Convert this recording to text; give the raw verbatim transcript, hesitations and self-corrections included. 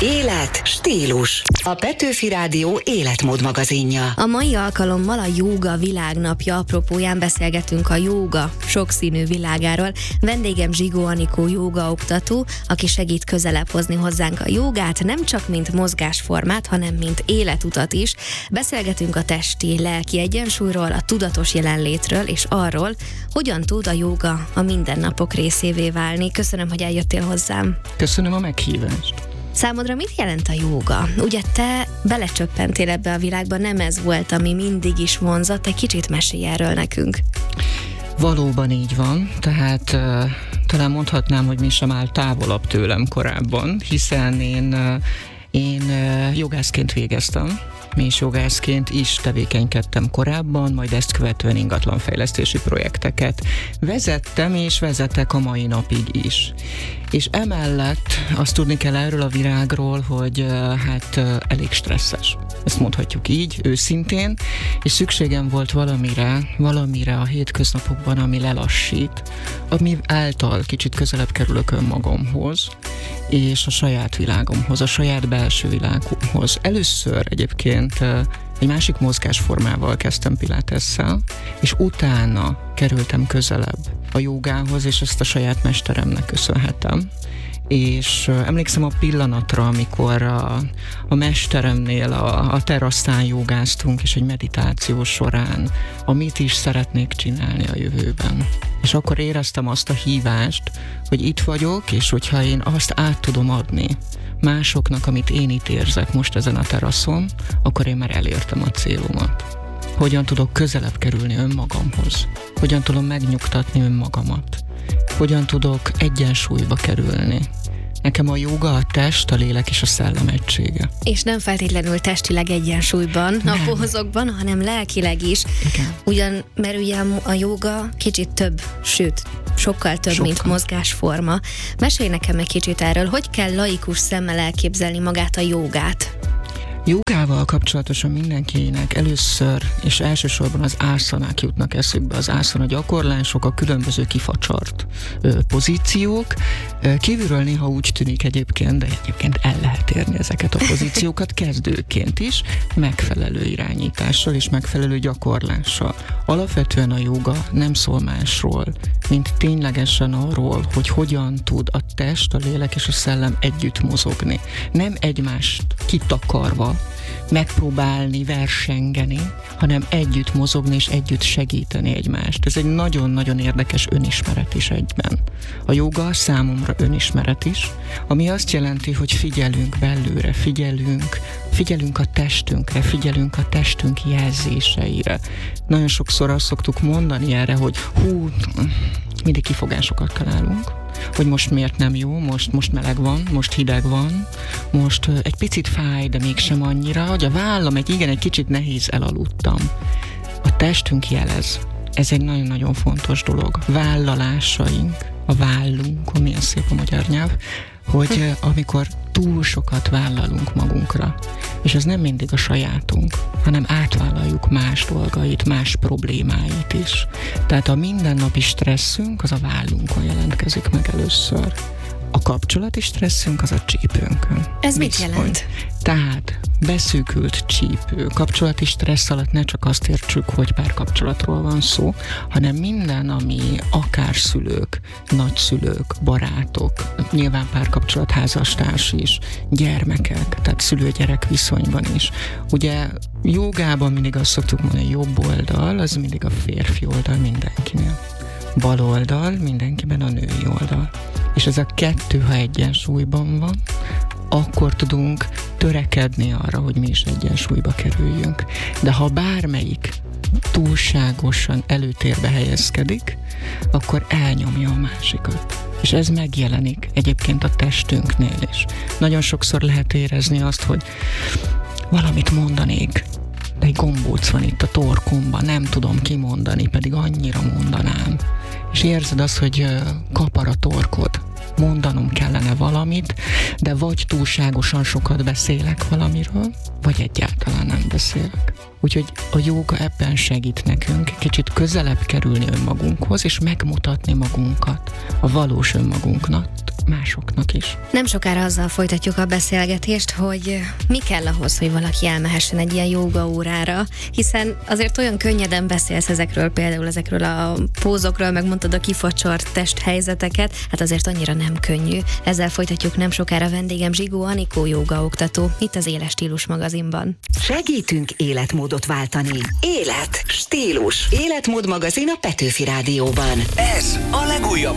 Élet, stílus. A Petőfi Rádió életmód magazinja. A mai alkalommal a jóga világnapja apropóján beszélgetünk a jóga sokszínű világáról. Vendégem Zsigó Anikó jógaoktató, aki segít közelebb hozni hozzánk a jógát, nem csak mint mozgásformát, hanem mint életutat is. Beszélgetünk a testi, lelki egyensúlyról, a tudatos jelenlétről és arról, hogyan tud a jóga a mindennapok részévé válni. Köszönöm, hogy eljöttél hozzám. Köszönöm a meghívást. Számodra mit jelent a jóga? Ugye te belecsöppentél ebbe a világba, nem ez volt, ami mindig is vonzott, egy kicsit mesélj erről nekünk. Valóban így van, tehát uh, talán mondhatnám, hogy mi sem áll távolabb tőlem korábban, hiszen én, uh, én uh, jogászként végeztem, és jogászként is tevékenykedtem korábban, majd ezt követően ingatlanfejlesztési projekteket vezettem, és vezetek a mai napig is. És emellett azt tudni kell erről a világról, hogy hát elég stresszes. Ezt mondhatjuk így, őszintén, és szükségem volt valamire, valamire a hétköznapokban, ami lelassít, ami által kicsit közelebb kerülök önmagamhoz, és a saját világomhoz, a saját belső világomhoz. Először egyébként egy másik mozgásformával kezdtem pilatesszel, és utána kerültem közelebb a jogához, és ezt a saját mesteremnek köszönhetem. És uh, emlékszem a pillanatra, amikor a, a mesteremnél a, a teraszán jogáztunk, és egy meditáció során, amit is szeretnék csinálni a jövőben. És akkor éreztem azt a hívást, hogy itt vagyok, és hogyha én azt át tudom adni másoknak, amit én itt érzek most ezen a teraszon, akkor én már elértem a célomat. Hogyan tudok közelebb kerülni önmagamhoz? Hogyan tudom megnyugtatni önmagamat? Hogyan tudok egyensúlyba kerülni? Nekem a jóga a test, a lélek és a szellem egysége. És nem feltétlenül testileg egyensúlyban, nem. A pózokban, hanem lelkileg is. Igen. Ugyan, mert ugye a jóga kicsit több, sőt, sokkal több, sokkal. mint mozgásforma. Mesélj nekem egy kicsit erről, hogy kell laikus szemmel elképzelni magát a jógát? Jogával kapcsolatosan mindenkinek először és elsősorban az ászanák jutnak eszükbe, az ászana gyakorlások, a különböző kifacsart ö, pozíciók. Kívülről néha úgy tűnik egyébként, de egyébként el lehet érni ezeket a pozíciókat kezdőként is, megfelelő irányítással és megfelelő gyakorlással. Alapvetően a joga nem szól másról, mint ténylegesen arról, hogy hogyan tud a test, a lélek és a szellem együtt mozogni. Nem egymást kitakarva megpróbálni, versengeni, hanem együtt mozogni és együtt segíteni egymást. Ez egy nagyon-nagyon érdekes önismeret is egyben. A jóga számomra önismeret is, ami azt jelenti, hogy figyelünk belőle, figyelünk, figyelünk a testünkre, figyelünk a testünk jelzéseire. Nagyon sokszor azt szoktuk mondani erre, hogy hú, mindig kifogásokat találunk, hogy most miért nem jó, most, most meleg van, most hideg van, most uh, egy picit fáj, de mégsem annyira, hogy a vállam egy igen, egy kicsit nehéz, elaludtam. A testünk jelez. Ez egy nagyon-nagyon fontos dolog. Vállalásaink, a vállunk, milyen szép a magyar nyelv, hogy uh, amikor túl sokat vállalunk magunkra, és ez nem mindig a sajátunk, hanem átvállaljuk más dolgait, más problémáit is. Tehát a mindennapi stresszünk az a vállunkon jelentkezik meg először. A kapcsolati stresszünk az a csípőnkön. Ez mit jelent? Tehát beszűkült csípő. Kapcsolati stressz alatt ne csak azt értsük, hogy párkapcsolatról van szó, hanem minden, ami akár szülők, nagyszülők, barátok, nyilván párkapcsolat, házastárs is, gyermekek, tehát szülő-gyerek viszonyban is. Ugye jogában mindig azt szoktuk mondani, jobb oldal, az mindig a férfi oldal mindenkinél. Bal oldal mindenkiben a női oldal. És ez a kettő, ha egyensúlyban van, akkor tudunk törekedni arra, hogy mi is egyensúlyba kerüljünk. De ha bármelyik túlságosan előtérbe helyezkedik, akkor elnyomja a másikat. És ez megjelenik egyébként a testünknél is. Nagyon sokszor lehet érezni azt, hogy valamit mondanék, de egy gombóc van itt a torkomban, nem tudom kimondani, pedig annyira mondanám. És érzed azt, hogy kapar a torkod. Mondanom kellene valamit, de vagy túlságosan sokat beszélek valamiről, vagy egyáltalán nem beszélek. Úgyhogy a jóga ebben segít nekünk kicsit közelebb kerülni önmagunkhoz, és megmutatni magunkat, a valós önmagunknak, másoknak is. Nem sokára azzal folytatjuk a beszélgetést, hogy mi kell ahhoz, hogy valaki elmehessen egy ilyen jóga órára, hiszen azért olyan könnyeden beszélsz ezekről, például ezekről a pózokról, megmondtad a kifacsart testhelyzeteket, hát azért annyira nem könnyű. Ezzel folytatjuk nem sokára. Vendégem Zsigó Anikó jógaoktató, itt az Éles Stílus magazinban. Segítünk életmódot váltani. Élet, stílus. Életmód magazin a Petőfi Rádióban. Ez a legújabb